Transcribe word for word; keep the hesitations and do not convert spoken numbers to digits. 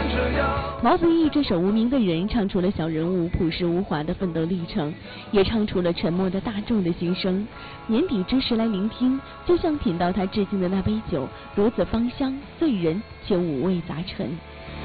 毛不易这首《无名的人》唱出了小人物朴实无华的奋斗历程，也唱出了沉默的大众的心声。年底之时来聆听，就像品到他致敬的那杯酒，如此芳香，醉人却五味杂陈。